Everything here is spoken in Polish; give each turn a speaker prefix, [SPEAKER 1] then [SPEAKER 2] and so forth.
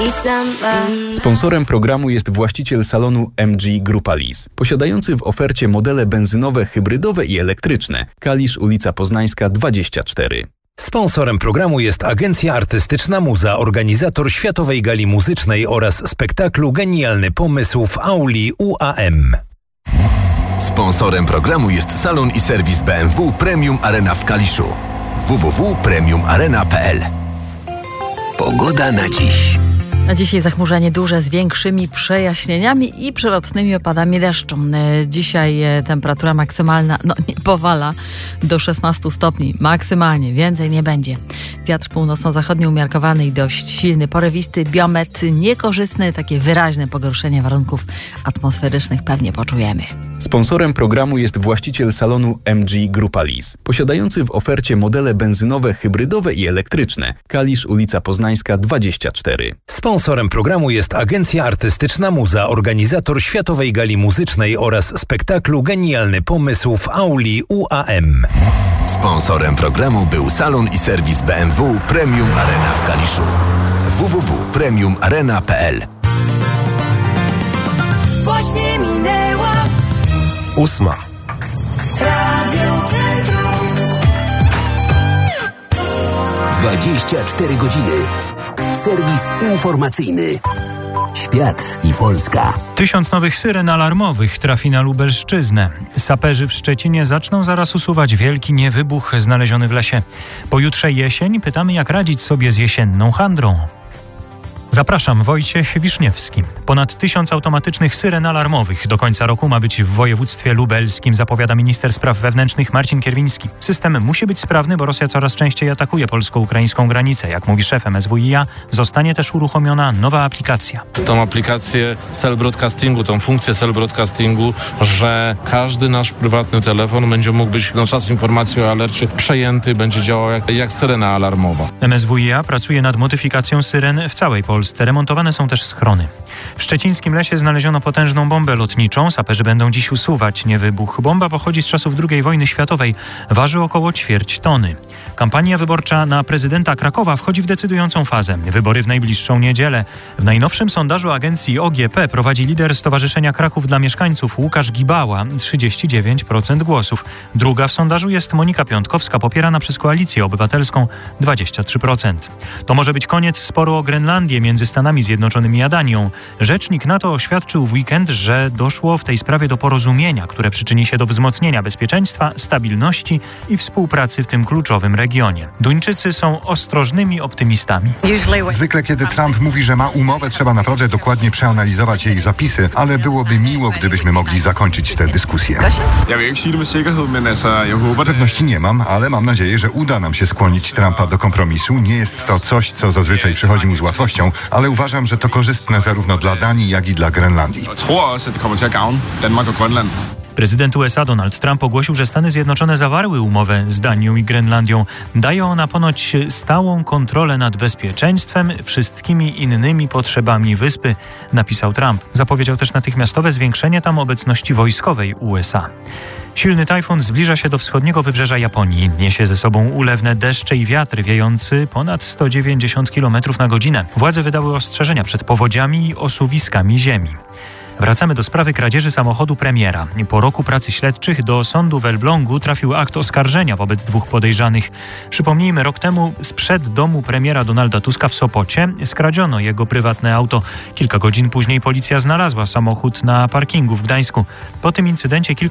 [SPEAKER 1] Sponsorem programu jest właściciel salonu MG Grupa Lease, posiadający w ofercie modele benzynowe, hybrydowe i elektryczne. Kalisz, ulica Poznańska 24.
[SPEAKER 2] Sponsorem programu jest Agencja Artystyczna Muza, organizator Światowej Gali Muzycznej oraz spektaklu Genialny Pomysł w auli UAM.
[SPEAKER 3] Sponsorem programu jest salon i serwis BMW Premium Arena w Kaliszu. www.premiumarena.pl. Pogoda na dziś.
[SPEAKER 4] A dzisiaj zachmurzenie duże z większymi przejaśnieniami i przelotnymi opadami deszczu. Dzisiaj temperatura maksymalna nie powala do 16 stopni. Maksymalnie, więcej nie będzie. Wiatr północno-zachodni umiarkowany i dość silny, porywisty, biometr niekorzystny. Takie wyraźne pogorszenie warunków atmosferycznych pewnie poczujemy.
[SPEAKER 1] Sponsorem programu jest właściciel salonu MG Grupa Lease, posiadający w ofercie modele benzynowe, hybrydowe i elektryczne. Kalisz, ulica Poznańska 24.
[SPEAKER 2] Sponsorem programu jest Agencja Artystyczna Muza, organizator Światowej Gali Muzycznej oraz spektaklu Genialny Pomysł w auli UAM.
[SPEAKER 3] Sponsorem programu był salon i serwis BMW Premium Arena w Kaliszu. www.premiumarena.pl.
[SPEAKER 5] Właśnie minęła
[SPEAKER 3] 8.
[SPEAKER 5] Radio Centrum.
[SPEAKER 6] 24 godziny. Serwis informacyjny. Świat i Polska.
[SPEAKER 7] 1000 nowych syren alarmowych trafi na Lubelszczyznę. Saperzy w Szczecinie zaczną zaraz usuwać wielki niewybuch znaleziony w lesie. Pojutrze jesień, pytamy, jak radzić sobie z jesienną handrą. Zapraszam, Wojciech Wiszniewski. Ponad 1000 automatycznych syren alarmowych do końca roku ma być w województwie lubelskim, zapowiada minister spraw wewnętrznych Marcin Kierwiński. System musi być sprawny, bo Rosja coraz częściej atakuje polsko-ukraińską granicę. Jak mówi szef MSWiA, zostanie też uruchomiona nowa aplikacja.
[SPEAKER 8] Tą aplikację cell broadcastingu, tą funkcję cell broadcastingu, że każdy nasz prywatny telefon będzie mógł być na czas informacji o alercie przejęty, będzie działał jak syrena alarmowa.
[SPEAKER 7] MSWiA pracuje nad modyfikacją syren w całej Polsce. Remontowane są też schrony. W szczecińskim lesie znaleziono potężną bombę lotniczą. Saperzy będą dziś usuwać niewybuch. Bomba pochodzi z czasów II wojny światowej. Waży około 1/4 tony. Kampania wyborcza na prezydenta Krakowa wchodzi w decydującą fazę. Wybory w najbliższą niedzielę. W najnowszym sondażu agencji OGP prowadzi lider Stowarzyszenia Kraków dla Mieszkańców Łukasz Gibała, 39% głosów. Druga w sondażu jest Monika Piątkowska, popierana przez Koalicję Obywatelską, 23%. To może być koniec sporu o Grenlandię między Stanami Zjednoczonymi a Danią. Rzecznik NATO oświadczył w weekend, że doszło w tej sprawie do porozumienia, które przyczyni się do wzmocnienia bezpieczeństwa, stabilności i współpracy w tym kluczowym regionie. Duńczycy są ostrożnymi optymistami.
[SPEAKER 9] Zwykle, kiedy Trump mówi, że ma umowę, trzeba naprawdę dokładnie przeanalizować jej zapisy, ale byłoby miło, gdybyśmy mogli zakończyć tę dyskusję. Pewności nie mam, ale mam nadzieję, że uda nam się skłonić Trumpa do kompromisu. Nie jest to coś, co zazwyczaj przychodzi mu z łatwością, ale uważam, że to korzystne zarówno dla Danii, jak i dla Grenlandii.
[SPEAKER 7] Prezydent USA Donald Trump ogłosił, że Stany Zjednoczone zawarły umowę z Danią i Grenlandią. Daje ona ponoć stałą kontrolę nad bezpieczeństwem, wszystkimi innymi potrzebami wyspy, napisał Trump. Zapowiedział też natychmiastowe zwiększenie tam obecności wojskowej USA. Silny tajfun zbliża się do wschodniego wybrzeża Japonii. Niesie ze sobą ulewne deszcze i wiatr wiejący ponad 190 km na godzinę. Władze wydały ostrzeżenia przed powodziami i osuwiskami ziemi. Wracamy do sprawy kradzieży samochodu premiera. Po roku pracy śledczych do sądu w Elblągu trafił akt oskarżenia wobec 2 podejrzanych. Przypomnijmy, rok temu sprzed domu premiera Donalda Tuska w Sopocie skradziono jego prywatne auto. Kilka godzin później policja znalazła samochód na parkingu w Gdańsku. Po tym incydencie kilka